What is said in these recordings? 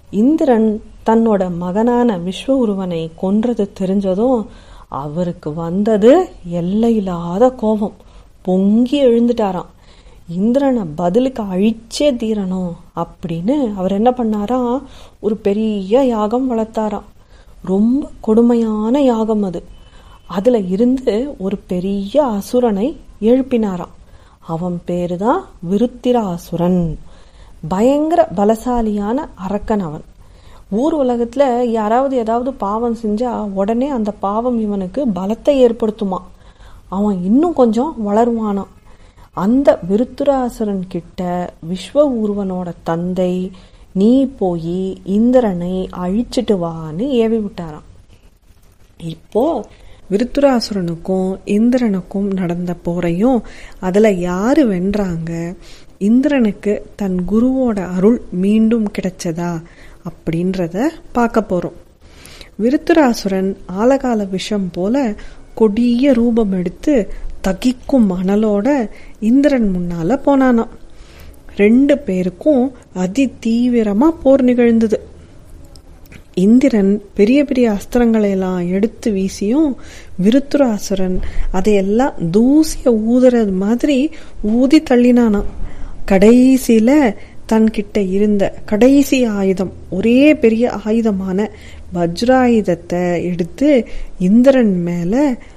இந்திரன் தன்னோட மகனான விஸ்வஉருவனை கொன்றது தெரிஞ்சதும் அவருக்கு வந்தது எல்லையில்லாத கோபம். பொங்கி எழுந்துட்டாராம். இந்திரனை பதிலுக்கு அழிச்சே தீரணும் அப்படின்னு அவர் என்ன பண்ணாராம், ஒரு பெரிய யாகம் வளர்த்தாராம். ரொம்ப கொடுமையான யாகம் அது. அதுல இருந்து ஒரு பெரிய அசுரனை எழுப்பினாராம். அவன் பேருதான் விருத்திராசுரன். பயங்கர பலசாலியான அரக்கன் அவன். ஊர் உலகத்துல யாராவது ஏதாவது பாவம் செஞ்சா உடனே அந்த பாவம் இவனுக்கு பலத்தை ஏற்படுத்துமா. அவன் இன்னும் கொஞ்சம் வளருவானாம். அந்த விருத்திராசுரன் கிட்ட விஸ்வஊர்வனோட தந்தை, நீ போய் இந்திரனை அழிச்சிட்டு வான்னு ஏவி விட்டாராம். இப்போ விருத்திராசுரனுக்கும் இந்திரனுக்கும் நடந்த போரையும் அதுல யாரு வென்றாங்க, இந்திரனுக்கு தன் குருவோட அருள் மீண்டும் கிடைச்சதா அப்படின்றத பார்க்க போறோம். விருத்திராசுரன் ஆலகால விஷம் போல கொடிய ரூபம் எடுத்து தகிக்கும் மணலோட இந்திரன் முன்னால போனானாம். 2 பேருக்கும் அதி தீவிரமா போர் நிகழ்ந்தது. இந்திரன் பெரிய பெரிய அஸ்திரங்களை எல்லாம் எடுத்து வீசியும் விருத்திராசுரன் அதையெல்லாம் தூசிய ஊதுறது மாதிரி ஊதி தள்ளினானாம். கடைசியில தன்கிட்ட இருந்த கடைசி ஆயுதம், ஒரே பெரிய ஆயுதமான வஜ்ராயுதத்தை எடுத்து இந்திரன் மேல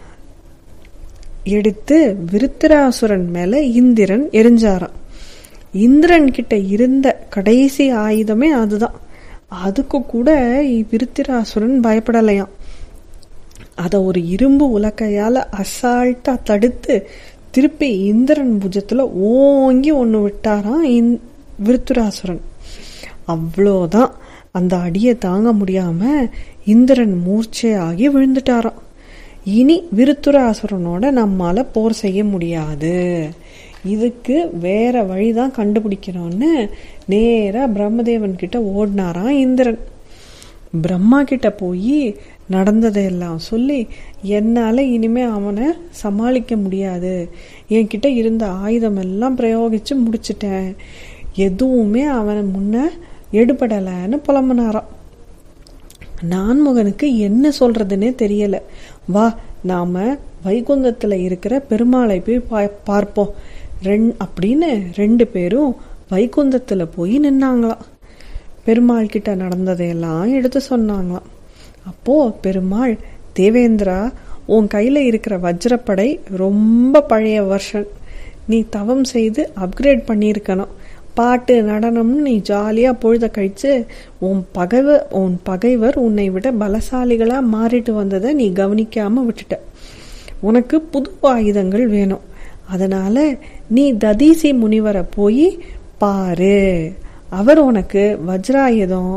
விருத்திராசுரன் மேல இந்திரன் எரிஞ்சாராம். இந்திரன் கிட்ட இருந்த கடைசி ஆயுதமே அதுதான். அதுக்கு கூட விருத்திராசுரன் பயப்படலையாம். அத ஒரு இரும்பு உலக்கையால அசால்ட்டா தடுத்து திருப்பி இந்திரன் புஜத்துல ஓங்கி ஒண்ணு விட்டாராம் விருத்திராசுரன். அவ்வளோதான். அந்த அடியை தாங்க முடியாம இந்திரன் மூர்ச்சையாகி விழுந்துட்டாராம். இனி விருத்திராசுரனோட நம்மால போர் செய்ய முடியாது, இதுக்கு வேற வழிதான் கண்டுபிடிக்கணும்னு நேரா பிரம்மதேவன் கிட்ட ஓடினாராம் இந்திரன். பிரம்மா கிட்ட போய் நடந்ததையெல்லாம் சொல்லி, என்னால இனிமே அவனை சமாளிக்க முடியாது, என்கிட்ட இருந்த ஆயுதம் எல்லாம் பிரயோகிச்சு முடிச்சிட்டேன், எதுவுமே அவனை முன்ன எடுபடலன்னு புலம்புனாராம். நான்முகனுக்கு என்ன சொல்றதுன்னே தெரியல. வா, நாம வைகுந்தத்துல இருக்கிற பெருமாளை போய் பார்ப்போம் அப்படின்னு 2 பேரும் வைகுந்தத்துல போய் நின்னாங்களாம். பெருமாள் கிட்ட நடந்ததையெல்லாம் எடுத்து சொன்னாங்களாம். அப்போ பெருமாள், தேவேந்திரா, உன் கையில இருக்கிற வஜ்ரப்படை ரொம்ப பழைய வருஷன், நீ தவம் செய்து அப்கிரேட் பண்ணியிருக்கணும், பாட்டு நடனம்னு நீ ஜாலியா பொழுத கழிச்சு உன் பகைவர் உன்னை விட பலசாலிகளா மாறிட்டு வந்ததை நீ கவனிக்காம விட்டுட்ட. உனக்கு புது ஆயுதங்கள் வேணும். அதனால நீ ததீசி முனிவரை போய் பாரு, அவர் உனக்கு வஜ்ராயுதம்,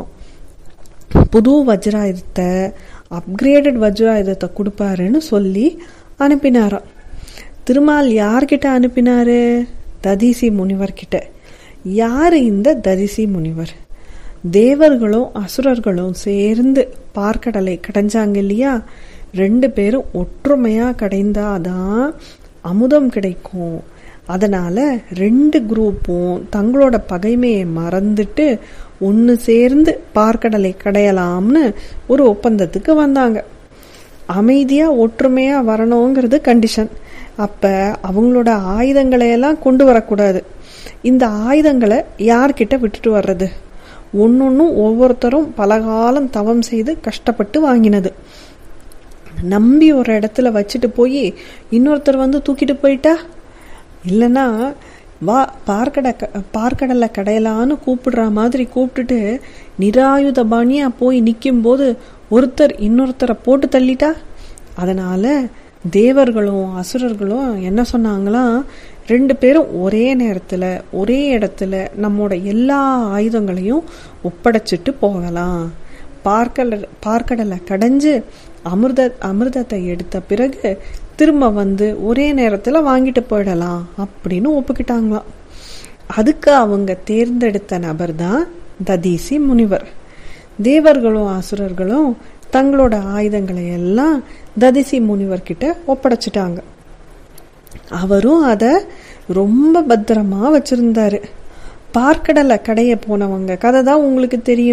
புது வஜ்ராயுதத்தை, அப்கிரேடட் வஜ்ராயுதத்தை கொடுப்பாருன்னு சொல்லி அனுப்பினாராம். திருமால் யார்கிட்ட அனுப்பினாரு? ததீசி முனிவர் கிட்ட. யாரு இந்த ததிசி முனிவர்? தேவர்களும் அசுரர்களும் சேர்ந்து பார்க்கடலை கடைஞ்சாங்க இல்லையா? 2 பேரும் ஒற்றுமையா கடைந்தாதான் அமுதம் கிடைக்கும். அதனால 2 குரூப்பும் தங்களோட பகைமையை மறந்துட்டு ஒன்னு சேர்ந்து பார்க்கடலை கடையலாம்னு ஒரு ஒப்பந்தத்துக்கு வந்தாங்க. அமைதியா ஒற்றுமையா வரணுங்கிறது கண்டிஷன். அப்ப அவங்களோட ஆயுதங்களை எல்லாம் கொண்டு வரக்கூடாது. இந்த ஆயுதங்களை யார்கிட்ட விட்டுட்டு வர்றது? ஒன்னொன்னும் ஒவ்வொருத்தரும் பலகாலம் தவம் செய்து கஷ்டப்பட்டு வாங்கினது. நம்பி ஒரு இடத்துல வச்சுட்டு போய் இன்னொருத்தர் வந்து தூக்கிட்டு போயிட்டா, இல்லைன்னா வா பார்க்கடலை கடையலான்னு கூப்பிடுற மாதிரி கூப்பிட்டுட்டு நிராயுத பாணியா போய் நிக்கும் போது ஒருத்தர் இன்னொருத்தரை போட்டு தள்ளிட்டா. அதனால தேவர்களும் அசுரர்களும் என்ன சொன்னாங்களாம், 2 பேரும் ஒரே நேரத்துல ஒரே இடத்துல நம்மோட எல்லா ஆயுதங்களையும் ஒப்படைச்சிட்டு போகலாம். பார்க்கடலை கடைஞ்சு அமிர்தத்தை எடுத்த பிறகு திரும்ப வந்து ஒரே நேரத்துல வாங்கிட்டு போயிடலாம் அப்படின்னு ஒப்புக்கிட்டாங்களாம். அதுக்கு அவங்க தேர்ந்தெடுத்த நபர் தான் ததீசி முனிவர். தேவர்களும் அசுரர்களும் தங்களோட ஆயுதங்களை எல்லாம் ததிசி முனிவர் கிட்ட ஒப்படைச்சிட்டாங்க. அவரும் அத ரொம்ப பத்திரமா வச்சிருந்தாரு. பார்க்கடலை கடைய போனவங்க கதை தான் உங்களுக்கு தெரியும்.